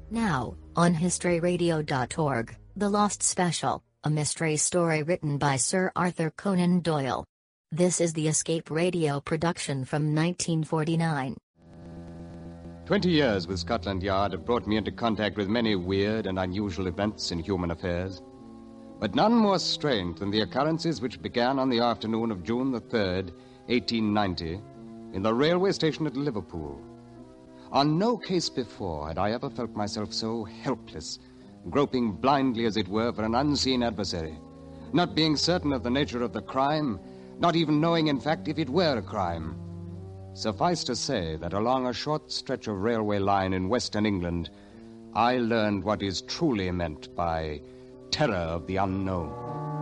Now, on historyradio.org, The Lost Special, a mystery story written by Sir Arthur Conan Doyle. This is the Escape Radio production from 1949. 20 years with Scotland Yard have brought me into contact with many weird and unusual events in human affairs, but none more strange than the occurrences which began on the afternoon of June the 3rd, 1890, in the railway station at Liverpool. On no case before had I ever felt myself so helpless, groping blindly, as it were, for an unseen adversary, not being certain of the nature of the crime, not even knowing, in fact, if it were a crime. Suffice to say that along a short stretch of railway line in Western England, I learned what is truly meant by terror of the unknown.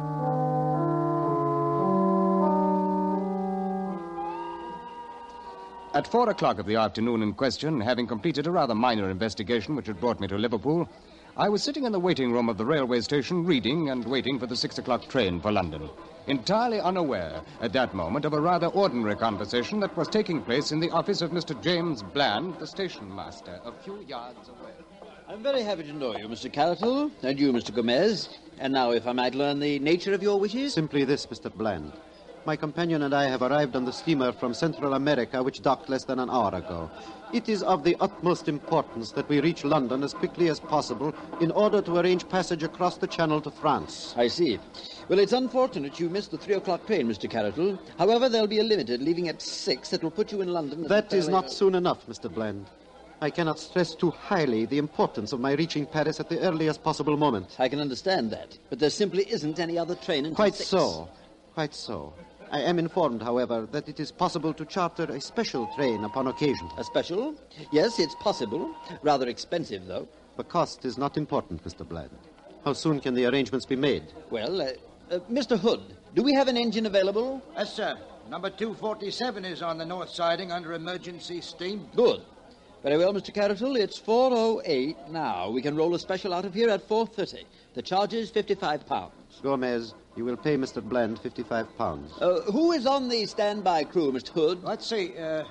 At 4 o'clock of the afternoon in question, having completed a rather minor investigation which had brought me to Liverpool, I was sitting in the waiting room of the railway station reading and waiting for the 6 o'clock train for London, entirely unaware at that moment of a rather ordinary conversation that was taking place in the office of Mr. James Bland, the station master, a few yards away. I'm very happy to know you, Mr. Carroll, and you, Mr. Gomez. And now, if I might learn the nature of your wishes? Simply this, Mr. Bland. My companion and I have arrived on the steamer from Central America, which docked less than an hour ago. It is of the utmost importance that we reach London as quickly as possible in order to arrange passage across the Channel to France. I see. Well, it's unfortunate you missed the 3 o'clock train, Mr. Carroll. However, there'll be a limited leaving at 6 that will put you in London. That is not soon enough, Mr. Bland. I cannot stress too highly the importance of my reaching Paris at the earliest possible moment. I can understand that, but there simply isn't any other train until 6. Quite so. I am informed, however, that it is possible to charter a special train upon occasion. A special? Yes, it's possible. Rather expensive, though. The cost is not important, Mr. Bland. How soon can the arrangements be made? Well, Mr. Hood, do we have an engine available? Yes, sir. Number 247 is on the north siding under emergency steam. Good. Very well, Mr. Carroll, it's 4:08 now. We can roll a special out of here at 4:30. The charge is £55. Gomez, you will pay Mr. Bland £55. Who is on the standby crew, Mr. Hood? Let's see.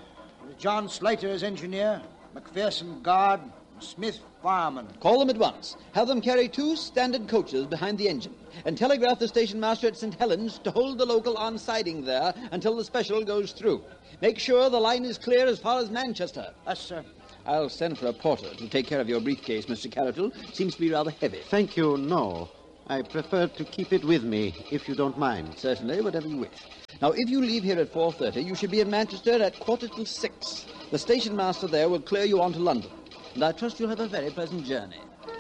John Slater is engineer, McPherson guard, Smith fireman. Call them at once. Have them carry 2 standard coaches behind the engine, and telegraph the station master at St. Helens to hold the local on siding there until the special goes through. Make sure the line is clear as far as Manchester. Yes, sir. I'll send for a porter to take care of your briefcase, Mr. Carroll. Seems to be rather heavy. Thank you, no. I prefer to keep it with me, if you don't mind. Certainly, whatever you wish. Now, if you leave here at 4:30, you should be in Manchester at 6:15. The station master there will clear you on to London, and I trust you'll have a very pleasant journey.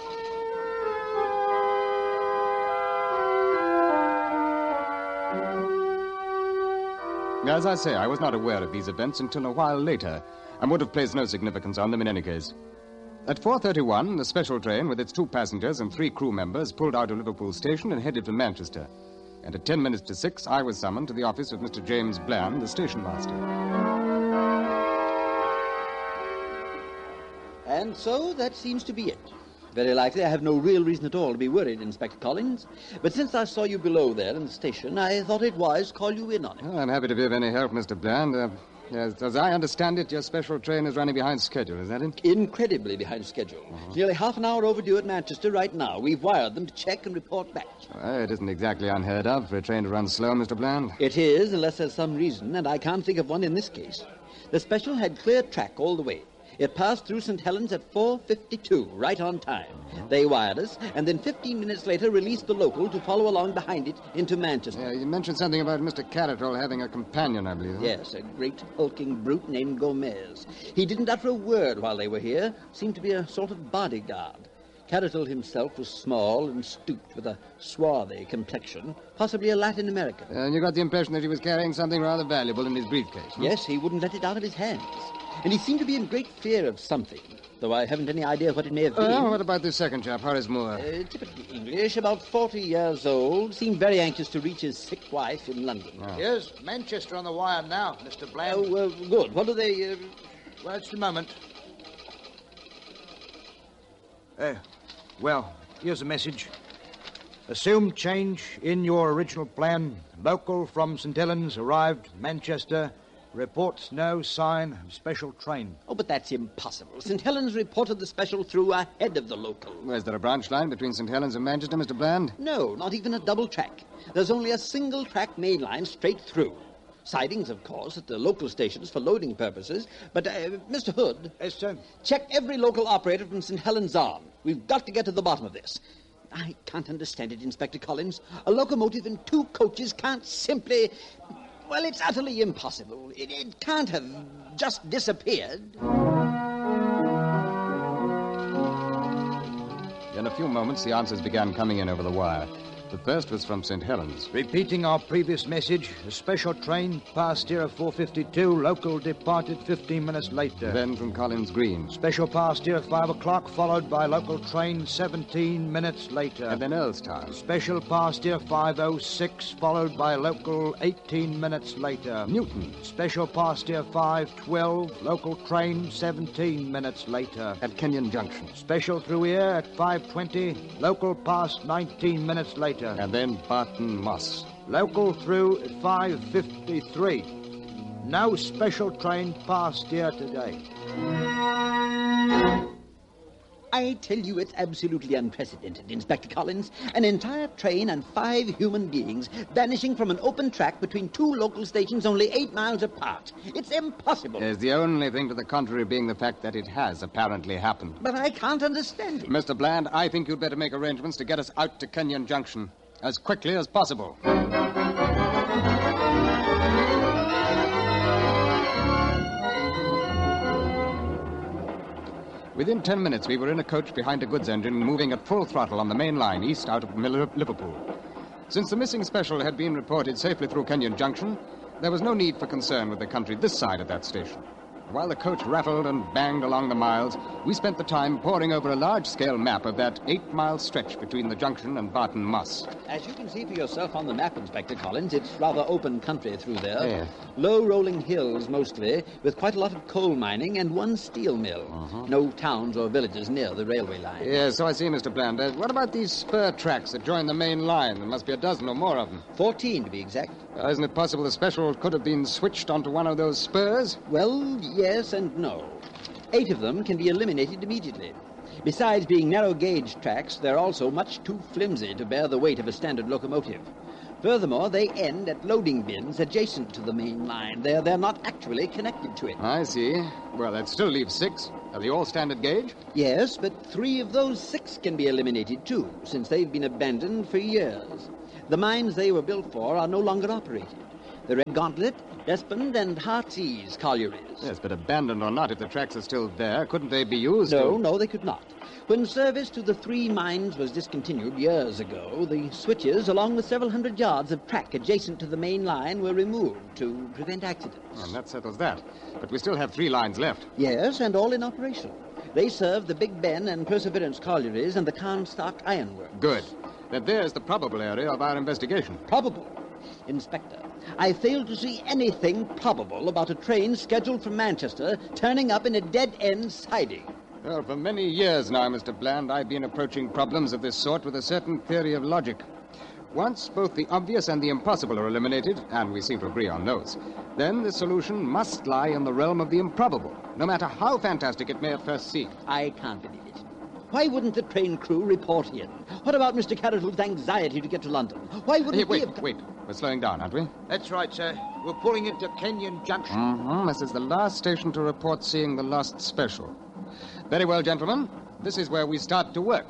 As I say, I was not aware of these events until a while later, and would have placed no significance on them in any case. At 4:31, the special train with its 2 passengers and 3 crew members pulled out of Liverpool station and headed for Manchester. And at 10 minutes to 6, I was summoned to the office of Mr. James Bland, the station master. And so that seems to be it. Very likely I have no real reason at all to be worried, Inspector Collins. But since I saw you below there in the station, I thought it wise to call you in on it. Well, I'm happy to be of any help, Mr. Bland. As I understand it, your special train is running behind schedule, is that it? Incredibly behind schedule. It's nearly half an hour overdue at Manchester right now. We've wired them to check and report back. Well, it isn't exactly unheard of for a train to run slow, Mr. Bland. It is, unless there's some reason, and I can't think of one in this case. The special had clear track all the way. It passed through St. Helens at 4:52, right on time. They wired us, and then 15 minutes later released the local to follow along behind it into Manchester. You mentioned something about Mr. Catterall having a companion, I believe. Yes, a great hulking brute named Gomez. He didn't utter a word while they were here. Seemed to be a sort of bodyguard. Carroll himself was small and stooped with a swarthy complexion, possibly a Latin American. And you got the impression that he was carrying something rather valuable in his briefcase. Yes, he wouldn't let it out of his hands. And he seemed to be in great fear of something, though I haven't any idea what it may have been. What about this second chap, Horace Moore? Typically English, about 40 years old, seemed very anxious to reach his sick wife in London. Oh. Here's Manchester on the wire now, Mr. Bland. Oh, good. What do they... Well, it's the moment. Well, here's a message. Assumed change in your original plan. Local from St. Helens arrived Manchester Reports no sign of special train. Oh, but that's impossible. St. Helens reported the special through ahead of the local. Is there a branch line between St. Helens and Manchester, Mr. Bland? No, not even a double track. There's only a single track main line straight through. Sidings, of course, at the local stations for loading purposes. But, Mr. Hood... Yes, sir? Check every local operator from St. Helens on. We've got to get to the bottom of this. I can't understand it, Inspector Collins. A locomotive and 2 coaches can't simply... Well, it's utterly impossible. It can't have just disappeared. In a few moments, the answers began coming in over the wire. The first was from St. Helens. Repeating our previous message, a special train passed here at 4:52, local departed 15 minutes later. Then from Collins Green. Special passed here at 5 o'clock, followed by local train 17 minutes later. And then Earlstown. Special passed here 5:06, followed by local 18 minutes later. Newton. Special passed here 5:12, local train 17 minutes later. At Kenyon Junction. Special through here at 5:20, local passed 19 minutes later. And then Barton Moss. Local through at 5:53. No special train passed here today. I tell you, it's absolutely unprecedented, Inspector Collins. An entire train and 5 human beings vanishing from an open track between 2 local stations only 8 miles apart. It's impossible. There's the only thing to the contrary being the fact that it has apparently happened. But I can't understand it. Mr. Bland, I think you'd better make arrangements to get us out to Kenyon Junction as quickly as possible. Within 10 minutes, we were in a coach behind a goods engine moving at full throttle on the main line east out of Liverpool. Since the missing special had been reported safely through Kenyon Junction, there was no need for concern with the country this side of that station. While the coach rattled and banged along the miles, we spent the time poring over a large-scale map of that 8-mile stretch between the junction and Barton Moss. As you can see for yourself on the map, Inspector Collins, it's rather open country through there. Yes. Low rolling hills, mostly, with quite a lot of coal mining and 1 steel mill. No towns or villages near the railway line. Yes, so I see, Mr. Bland. What about these spur tracks that join the main line? There must be a dozen or more of them. 14, to be exact. Isn't it possible the special could have been switched onto one of those spurs? Well, yes and no. 8 of them can be eliminated immediately. Besides being narrow-gauge tracks, they're also much too flimsy to bear the weight of a standard locomotive. Furthermore, they end at loading bins adjacent to the main line. They're not actually connected to it. I see. Well, that still leaves 6. Are they all standard gauge? Yes, but 3 of those 6 can be eliminated, too, since they've been abandoned for years. The mines they were built for are no longer operated. The Red Gauntlet, Despond, and Heartsease collieries. Yes, but abandoned or not, if the tracks are still there, couldn't they be used? No, they could not. When service to the 3 mines was discontinued years ago, the switches, along with several hundred yards of track adjacent to the main line, were removed to prevent accidents. And that settles that. But we still have 3 lines left. Yes, and all in operation. They serve the Big Ben and Perseverance collieries and the Carnstock Ironworks. Good. Then there's the probable area of our investigation. Probable. Inspector, I fail to see anything probable about a train scheduled from Manchester turning up in a dead-end siding. Well, for many years now, Mr. Bland, I've been approaching problems of this sort with a certain theory of logic. Once both the obvious and the impossible are eliminated, and we seem to agree on those, then the solution must lie in the realm of the improbable, no matter how fantastic it may at first seem. I can't believe it. Why wouldn't the train crew report in? What about Mr. Carrotwood's anxiety to get to London? Why wouldn't Hey, he wait. have... We're slowing down, aren't we? That's right, sir. We're pulling into Kenyon Junction. Mm-hmm. This is the last station to report seeing the lost special. Very well, gentlemen. This is where we start to work.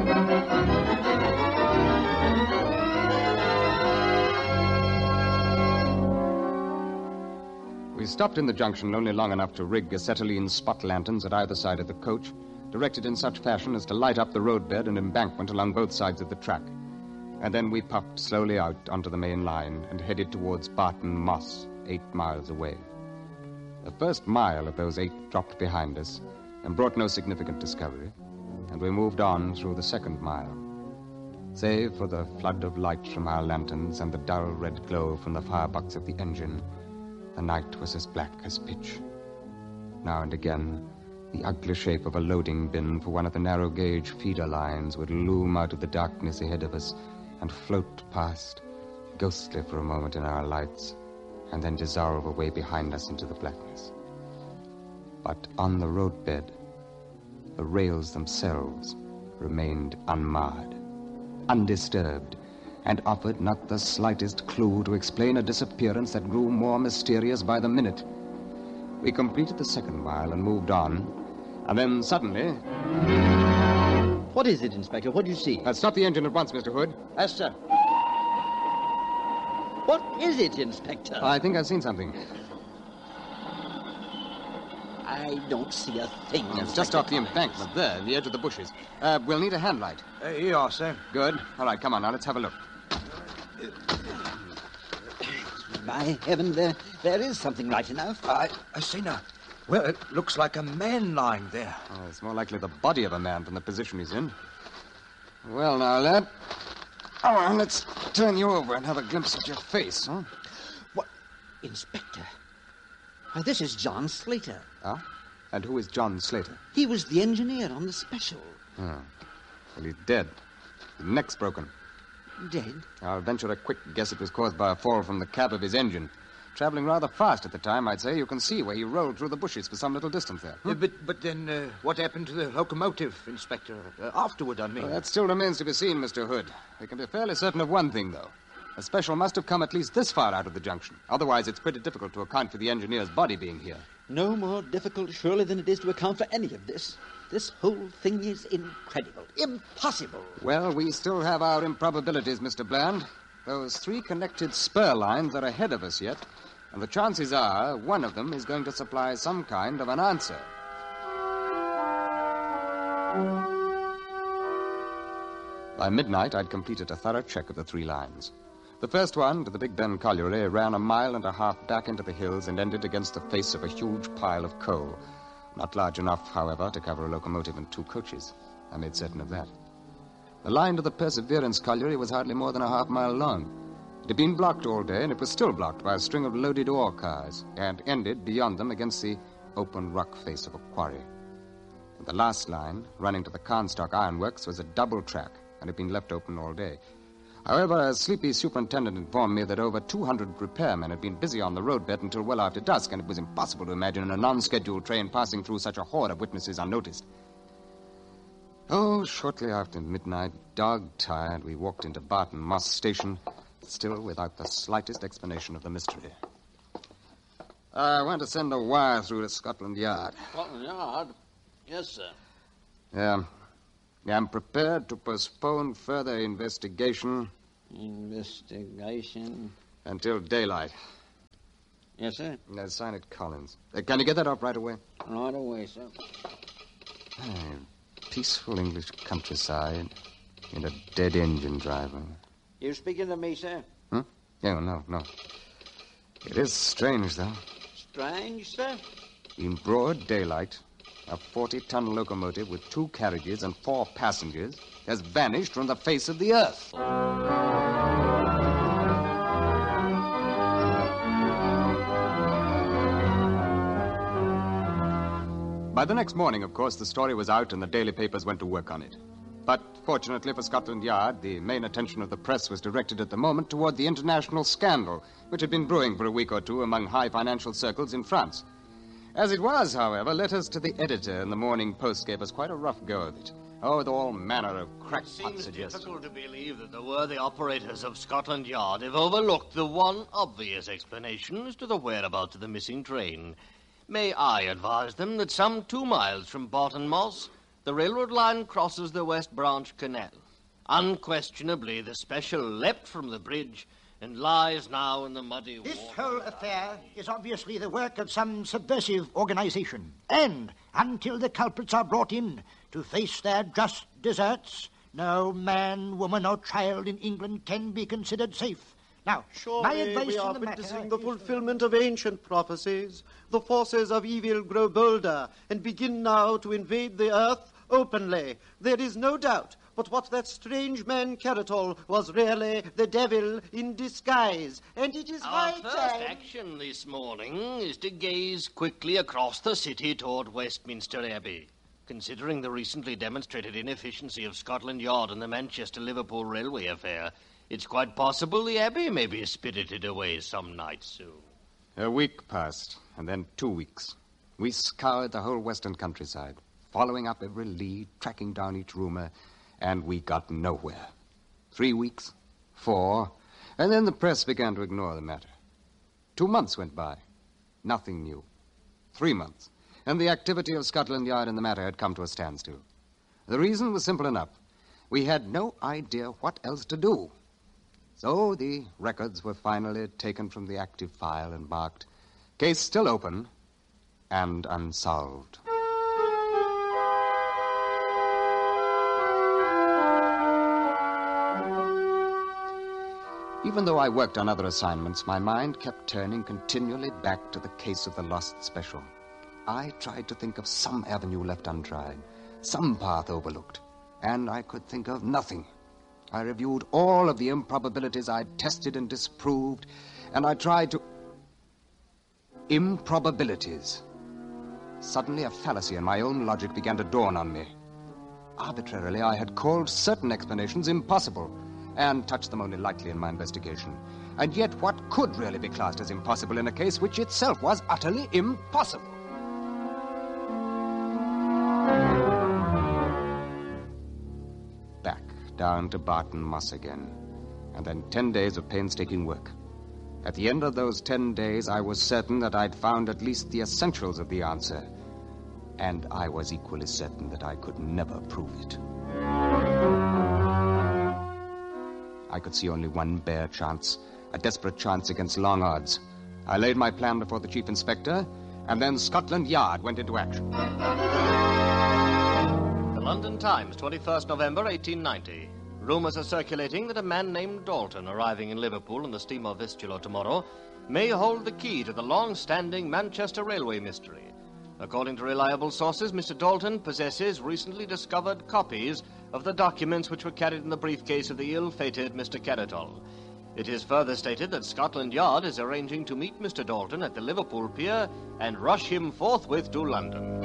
We stopped in the junction only long enough to rig acetylene spot lanterns at either side of the coach, directed in such fashion as to light up the roadbed and embankment along both sides of the track. And then we puffed slowly out onto the main line and headed towards Barton Moss, 8 miles away. The first mile of those 8 dropped behind us and brought no significant discovery, and we moved on through the second mile. Save for the flood of light from our lanterns and the dull red glow from the firebox of the engine, the night was as black as pitch. Now and again, the ugly shape of a loading bin for one of the narrow-gauge feeder lines would loom out of the darkness ahead of us and float past, ghostly for a moment in our lights, and then dissolve away behind us into the blackness. But on the roadbed, the rails themselves remained unmarred, undisturbed, and offered not the slightest clue to explain a disappearance that grew more mysterious by the minute. We completed the second mile and moved on, and then suddenly... What is it, Inspector? What do you see? Stop the engine at once, Mr. Hood. Yes, sir. What is it, Inspector? I think I've seen something. I don't see a thing, It's just off the embankment there, the edge of the bushes. We'll need a hand light. Here you are, sir. Good. All right, come on now, let's have a look. By heaven, there is something right enough. I see now. Well, it looks like a man lying there. Oh, it's more likely the body of a man from the position he's in. Well, now, lad. Oh, well, let's turn you over and have a glimpse at your face, huh? What? Inspector? Why, this is John Slater. Ah? And who is John Slater? He was the engineer on the special. Oh. Well, he's dead. His neck's broken. Dead? I'll venture a quick guess it was caused by a fall from the cab of his engine. Traveling rather fast at the time, I'd say. You can see where he rolled through the bushes for some little distance there. But then what happened to the locomotive, Inspector? Afterward, I mean. Well, that still remains to be seen, Mr. Hood. We can be fairly certain of one thing, though. The special must have come at least this far out of the junction. Otherwise, it's pretty difficult to account for the engineer's body being here. No more difficult, surely, than it is to account for any of this. This whole thing is incredible. Impossible. Well, we still have our improbabilities, Mr. Bland. Those 3 connected spur lines are ahead of us yet, and the chances are one of them is going to supply some kind of an answer. By midnight, I'd completed a thorough check of the 3 lines. The first one, to the Big Ben colliery, ran 1.5 miles back into the hills and ended against the face of a huge pile of coal. Not large enough, however, to cover a locomotive and 2 coaches. I made certain of that. The line to the Perseverance colliery was hardly more than 1/2 mile long. It had been blocked all day, and it was still blocked by a string of loaded ore cars, and ended beyond them against the open rock face of a quarry. And the last line, running to the Carnstock Ironworks, was a double track, and had been left open all day. However, a sleepy superintendent informed me that over 200 repairmen had been busy on the roadbed until well after dusk, and it was impossible to imagine a non-scheduled train passing through such a horde of witnesses unnoticed. Oh, shortly after midnight, dog-tired, we walked into Barton Moss Station, still without the slightest explanation of the mystery. I want to send a wire through to Scotland Yard. Scotland Yard? Yes, sir. Yeah, I'm prepared to postpone further investigation... Investigation? Until daylight. Yes, sir. Sign it, Collins. Can you get that up right away? Right away, sir. Peaceful English countryside and a dead engine driver. You speaking to me, sir? Yeah, no. It is strange, though. Strange, sir? In broad daylight, a 40-ton locomotive with 2 carriages and 4 passengers has vanished from the face of the earth. By the next morning, of course, the story was out and the daily papers went to work on it. But fortunately for Scotland Yard, the main attention of the press was directed at the moment toward the international scandal, which had been brewing for a week or 2 among high financial circles in France. As it was, however, letters to the editor in the Morning Post gave us quite a rough go of it. Oh, with all manner of crackpot It seems suggestions. difficult to believe that the worthy operators of Scotland Yard have overlooked the one obvious explanation as to the whereabouts of the missing train. May I advise them that some 2 miles from Barton Moss, the railroad line crosses the West Branch Canal. Unquestionably, the special leapt from the bridge and lies now in the muddy water. This whole affair is obviously the work of some subversive organization. And until the culprits are brought in to face their just deserts, no man, woman, or child in England can be considered safe. Now, my Surely advice we are in the matter witnessing the is- fulfillment of ancient prophecies. The forces of evil grow bolder and begin now to invade the earth openly. There is no doubt but what that strange man Carrotol was really the devil in disguise. And it is Our high first time... action this morning is to gaze quickly across the city toward Westminster Abbey. Considering the recently demonstrated inefficiency of Scotland Yard and the Manchester-Liverpool railway affair, it's quite possible the Abbey may be spirited away some night soon. A week passed, and then 2 weeks. We scoured the whole western countryside, following up every lead, tracking down each rumor, and we got nowhere. 3 weeks, 4, and then the press began to ignore the matter. 2 months went by. Nothing new. 3 months, and the activity of Scotland Yard in the matter had come to a standstill. The reason was simple enough. We had no idea what else to do. So the records were finally taken from the active file and marked, "Case still open and unsolved." Even though I worked on other assignments, my mind kept turning continually back to the case of the Lost Special. I tried to think of some avenue left untried, some path overlooked, and I could think of nothing. I reviewed all of the improbabilities I'd tested and disproved, and I tried to... Improbabilities. Suddenly a fallacy in my own logic began to dawn on me. Arbitrarily, I had called certain explanations impossible and touched them only lightly in my investigation. And yet what could really be classed as impossible in a case which itself was utterly impossible? Back down to Barton Moss again, and then 10 days of painstaking work. At the end of those 10 days, I was certain that I'd found at least the essentials of the answer, and I was equally certain that I could never prove it. I could see only one bare chance, a desperate chance against long odds. I laid my plan before the chief inspector, and then Scotland Yard went into action. The London Times, 21st November, 1890. Rumours are circulating that a man named Dalton, arriving in Liverpool on the steamer Vistula tomorrow, may hold the key to the long-standing Manchester Railway mystery. According to reliable sources, Mr. Dalton possesses recently discovered copies of the documents which were carried in the briefcase of the ill-fated Mr. Carratol. It is further stated that Scotland Yard is arranging to meet Mr. Dalton at the Liverpool pier and rush him forthwith to London.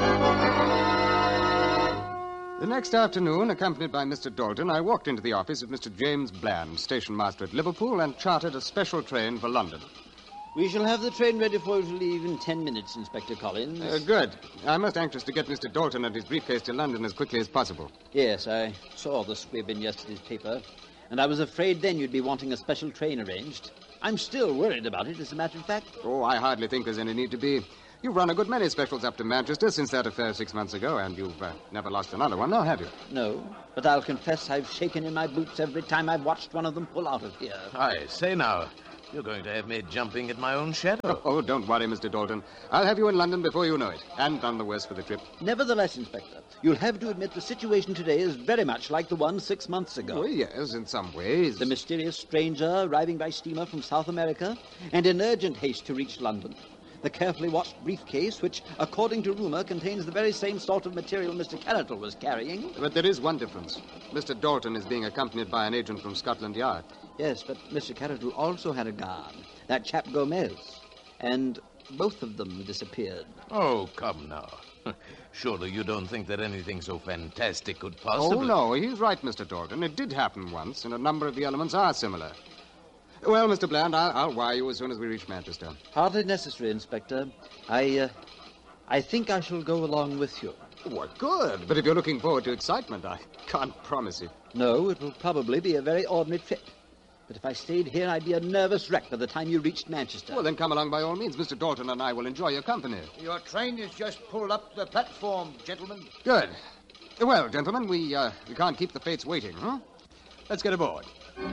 The next afternoon, accompanied by Mr. Dalton, I walked into the office of Mr. James Bland, station master at Liverpool, and chartered a special train for London. We shall have the train ready for you to leave in 10 minutes, Inspector Collins. Good. I'm most anxious to get Mr. Dalton and his briefcase to London as quickly as possible. Yes, I saw the squib in yesterday's paper, and I was afraid then you'd be wanting a special train arranged. I'm still worried about it, as a matter of fact. Oh, I hardly think there's any need to be. You've run a good many specials up to Manchester since that affair 6 months ago, and you've never lost another one, now have you? No, but I'll confess I've shaken in my boots every time I've watched one of them pull out of here. I say now, you're going to have me jumping at my own shadow. Oh, don't worry, Mr. Dalton. I'll have you in London before you know it, and none the worse for the trip. Nevertheless, Inspector, you'll have to admit the situation today is very much like the one 6 months ago. Oh, yes, in some ways. The mysterious stranger arriving by steamer from South America, and in urgent haste to reach London. The carefully watched briefcase, which, according to rumor, contains the very same sort of material Mr. Carratol was carrying. But there is one difference. Mr. Dalton is being accompanied by an agent from Scotland Yard. Yes, but Mr. Carratol also had a guard, that chap Gomez. And both of them disappeared. Oh, come now. Surely you don't think that anything so fantastic could possibly... Oh, no, he's right, Mr. Dalton. It did happen once, and a number of the elements are similar. Well, Mr. Bland, I'll wire you as soon as we reach Manchester. Hardly necessary, Inspector. I think I shall go along with you. Well, good. But if you're looking forward to excitement, I can't promise it. No, it will probably be a very ordinary trip. But if I stayed here, I'd be a nervous wreck by the time you reached Manchester. Well, then come along by all means. Mr. Dalton and I will enjoy your company. Your train has just pulled up the platform, gentlemen. Good. Well, gentlemen, we can't keep the fates waiting, huh? Let's get aboard.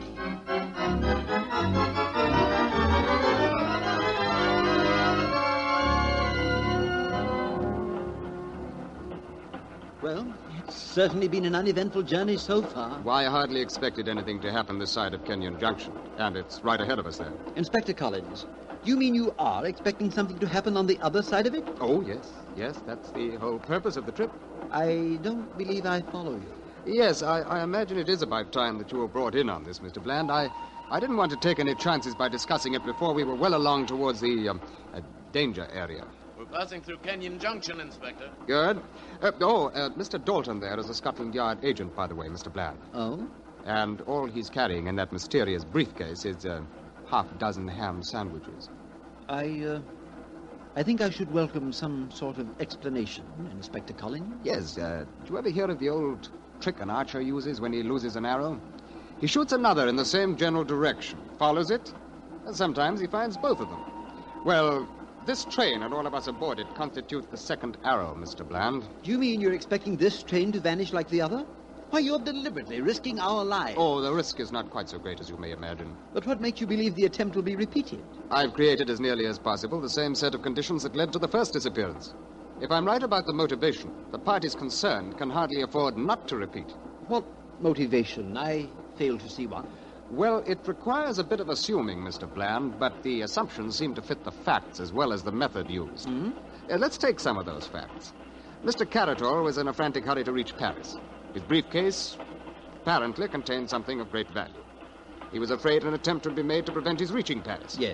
Well, it's certainly been an uneventful journey so far. Why, I hardly expected anything to happen this side of Kenyon Junction. And it's right ahead of us there. Inspector Collins, you mean you are expecting something to happen on the other side of it? Oh, yes. Yes, that's the whole purpose of the trip. I don't believe I follow you. Yes, I imagine it is about time that you were brought in on this, Mr. Bland. I didn't want to take any chances by discussing it before we were well along towards the danger area. We're passing through Kenyon Junction, Inspector. Good. Mr. Dalton there is a Scotland Yard agent, by the way, Mr. Bland. Oh? And all he's carrying in that mysterious briefcase is half a dozen ham sandwiches. I think I should welcome some sort of explanation, Inspector Collins. Yes, do you ever hear of the old trick an archer uses when he loses an arrow? He shoots another in the same general direction, follows it, and sometimes he finds both of them. Well, this train and all of us aboard it constitute the second arrow, Mr. Bland. Do you mean you're expecting this train to vanish like the other? Why, you're deliberately risking our lives. Oh, the risk is not quite so great as you may imagine. But what makes you believe the attempt will be repeated? I've created as nearly as possible the same set of conditions that led to the first disappearance. If I'm right about the motivation, the parties concerned can hardly afford not to repeat. What motivation? I fail to see one. Well, it requires a bit of assuming, Mr. Bland, but the assumptions seem to fit the facts as well as the method used. Let's take some of those facts. Mr. Caratol was in a frantic hurry to reach Paris. His briefcase apparently contained something of great value. He was afraid an attempt would be made to prevent his reaching Paris. Yes.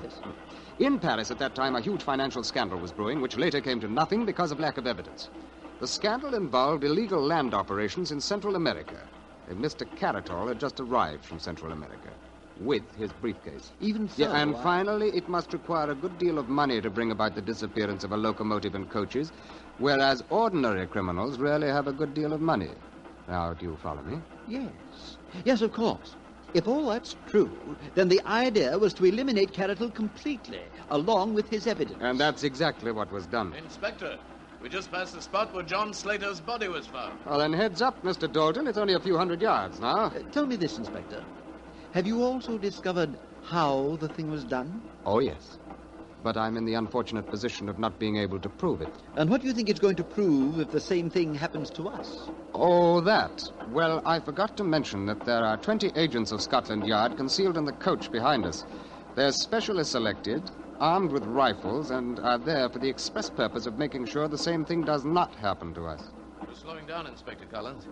In Paris at that time, a huge financial scandal was brewing, which later came to nothing because of lack of evidence. The scandal involved illegal land operations in Central America. And Mr. Caratol had just arrived from Central America with his briefcase. Even so? Yeah, and finally, it must require a good deal of money to bring about the disappearance of a locomotive and coaches, whereas ordinary criminals rarely have a good deal of money. Now, do you follow me? Yes. Yes, of course. If all that's true, then the idea was to eliminate Caratol completely, along with his evidence. And that's exactly what was done. Inspector, we just passed the spot where John Slater's body was found. Well, then heads up, Mr. Dalton. It's only a few hundred yards now. Tell me this, Inspector. Have you also discovered how the thing was done? Oh, yes. But I'm in the unfortunate position of not being able to prove it. And what do you think it's going to prove if the same thing happens to us? Oh, that. Well, I forgot to mention that there are 20 agents of Scotland Yard concealed in the coach behind us. They're specially selected, armed with rifles, and are there for the express purpose of making sure the same thing does not happen to us. You're slowing down, Inspector Collins.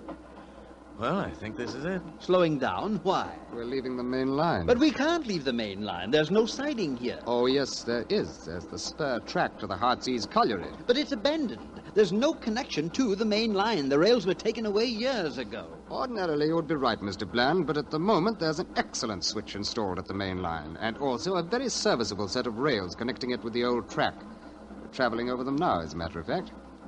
Well, I think this is it. Slowing down? Why? We're leaving the main line. But we can't leave the main line. There's no siding here. Oh, yes, there is. There's the spur track to the Heartsease colliery. But it's abandoned. There's no connection to the main line. The rails were taken away years ago. Ordinarily, you would be right, Mr. Bland, but at the moment there's an excellent switch installed at the main line, and also a very serviceable set of rails connecting it with the old track. We're traveling over them now, as a matter of fact.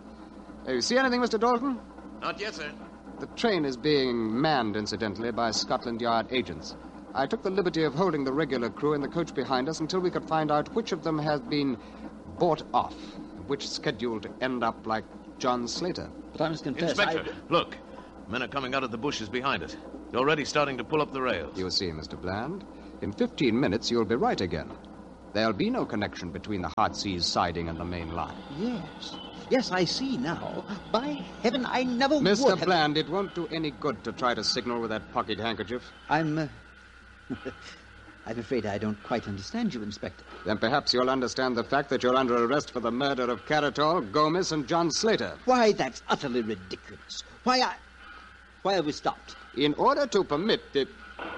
You see anything, Mr. Dalton? Not yet, sir. The train is being manned, incidentally, by Scotland Yard agents. I took the liberty of holding the regular crew in the coach behind us until we could find out which of them has been bought off, which scheduled to end up like John Slater. But I must confess, Inspector, look. Men are coming out of the bushes behind us. They're already starting to pull up the rails. You see, Mr. Bland, in 15 minutes you'll be right again. There'll be no connection between the Heartsease siding and the main line. Yes. Yes, I see now. By heaven, I never would Mr. have... Bland, it won't do any good to try to signal with that pocket handkerchief. I'm afraid I don't quite understand you, Inspector. Then perhaps you'll understand the fact that you're under arrest for the murder of Caratol, Gomez, and John Slater. Why, that's utterly ridiculous. Why have we stopped? In order to permit the...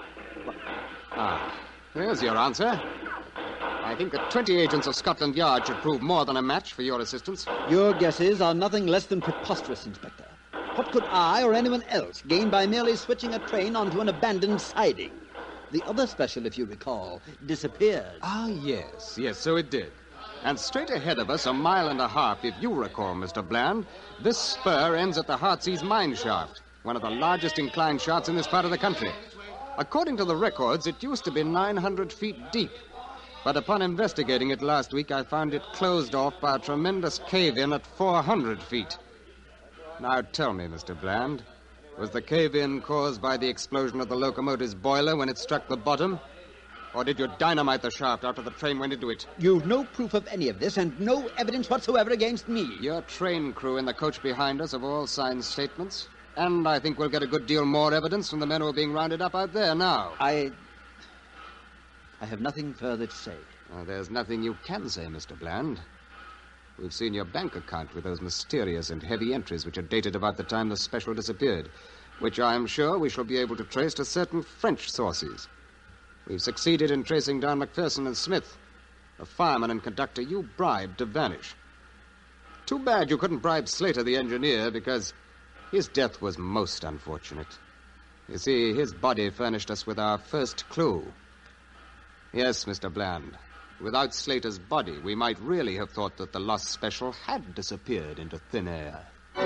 there's your answer. I think that 20 agents of Scotland Yard should prove more than a match for your assistance. Your guesses are nothing less than preposterous, Inspector. What could I or anyone else gain by merely switching a train onto an abandoned siding? The other special, if you recall, disappeared. Ah, yes, so it did. And straight ahead of us, a mile and a half, if you recall, Mr. Bland, this spur ends at the Heartsease mine shaft, one of the largest inclined shafts in this part of the country. According to the records, it used to be 900 feet deep. But upon investigating it last week, I found it closed off by a tremendous cave-in at 400 feet. Now tell me, Mr. Bland, was the cave-in caused by the explosion of the locomotive's boiler when it struck the bottom? Or did you dynamite the shaft after the train went into it? You've no proof of any of this and no evidence whatsoever against me. Your train crew in the coach behind us have all signed statements. And I think we'll get a good deal more evidence from the men who are being rounded up out there now. I have nothing further to say. There's nothing you can say, Mr. Bland. We've seen your bank account with those mysterious and heavy entries which are dated about the time the special disappeared, which I am sure we shall be able to trace to certain French sources. We've succeeded in tracing down Macpherson and Smith, the fireman and conductor you bribed to vanish. Too bad you couldn't bribe Slater, the engineer, because his death was most unfortunate. You see, his body furnished us with our first clue. Yes, Mr. Bland. Without Slater's body, we might really have thought that the Lost Special had disappeared into thin air.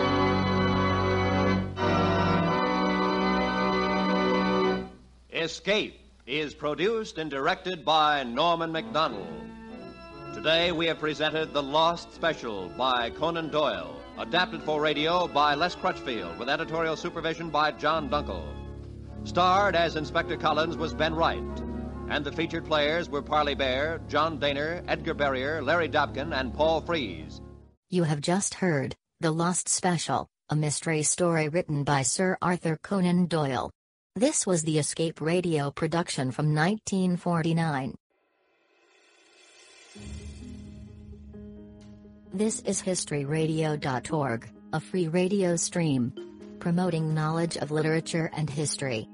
Escape is produced and directed by Norman Macdonald. Today we have presented The Lost Special by Conan Doyle, adapted for radio by Les Crutchfield, with editorial supervision by John Dunkel. Starred as Inspector Collins was Ben Wright, and the featured players were Parley Bear, John Daner, Edgar Berrier, Larry Dobkin, and Paul Frees. You have just heard The Lost Special, a mystery story written by Sir Arthur Conan Doyle. This was the Escape Radio production from 1949. This is historyradio.org, a free radio stream promoting knowledge of literature and history.